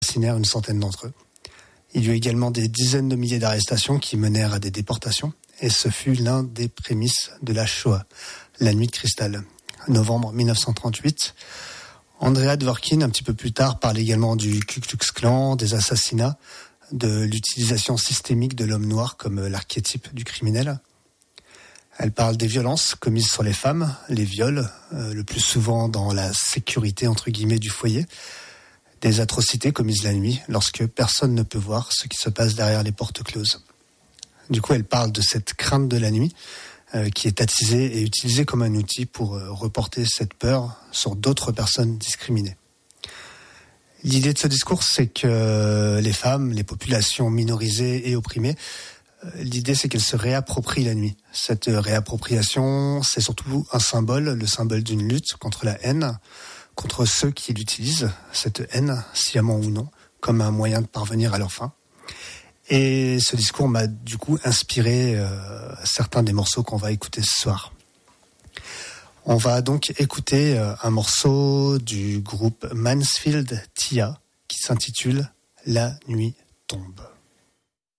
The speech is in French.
assassinèrent une centaine d'entre eux. Il y eut également des dizaines de milliers d'arrestations qui menèrent à des déportations, et ce fut l'un des prémices de la Shoah, la nuit de cristal. Novembre 1938, Andrea Dworkin, un petit peu plus tard, parle également du Ku Klux Klan, des assassinats, de l'utilisation systémique de l'homme noir comme l'archétype du criminel. Elle parle des violences commises sur les femmes, les viols, le plus souvent dans la sécurité entre guillemets du foyer, des atrocités commises la nuit lorsque personne ne peut voir ce qui se passe derrière les portes closes. Du coup, elle parle de cette crainte de la nuit qui est attisée et utilisée comme un outil pour reporter cette peur sur d'autres personnes discriminées. L'idée de ce discours, c'est que les femmes, les populations minorisées et opprimées, l'idée c'est qu'elles se réapproprient la nuit. Cette réappropriation, c'est surtout un symbole, le symbole d'une lutte contre la haine, contre ceux qui l'utilisent, cette haine, sciemment ou non, comme un moyen de parvenir à leur fin. Et ce discours m'a du coup inspiré certains des morceaux qu'on va écouter ce soir. On va donc écouter un morceau du groupe Mansfield Tia qui s'intitule « La nuit tombe ».